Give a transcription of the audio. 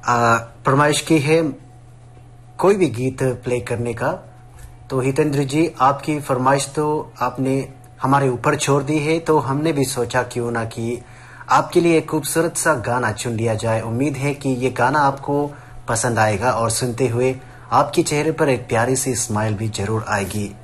फरमाइश की है कोई भी गीत प्ले करने का। तो हितेंद्र जी, आपकी फरमाइश तो आपने हमारे ऊपर छोड़ दी है, तो हमने भी सोचा क्यों ना कि आपके लिए एक खूबसूरत सा गाना चुन लिया जाए। उम्मीद है कि ये गाना आपको पसंद आएगा और सुनते हुए आपके चेहरे पर एक प्यारी सी स्माइल भी जरूर आएगी।